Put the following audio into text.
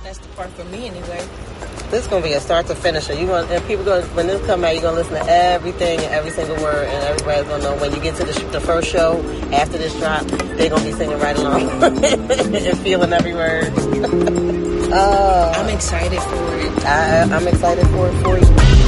That's the part for me anyway. This is gonna be a start to finish. And people gonna, when this come out, you're gonna listen to everything and every single word, and everybody's gonna know when you get to the first show after this drop, they're gonna be singing right along and feeling every word. I'm excited for it. I'm excited for it for you.